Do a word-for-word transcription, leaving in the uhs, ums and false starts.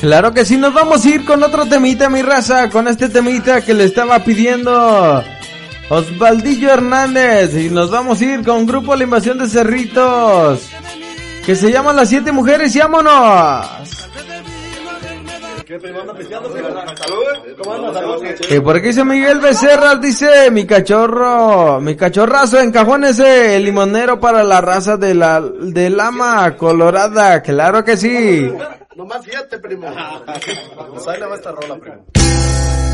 Claro que sí, nos vamos a ir con otro temita, mi raza, con este temita que le estaba pidiendo Osvaldillo Hernández, y nos vamos a ir con Grupo La Invasión de Cerritos, que se llama Las Siete Mujeres, y vámonos. Y por aquí dice Miguel Becerra, dice mi cachorro, mi cachorrazo, encajónese el limonero para la raza de la de Lama Colorada, claro que sí. Nomás siete, primo. Pues ahí le va esta rola, primo.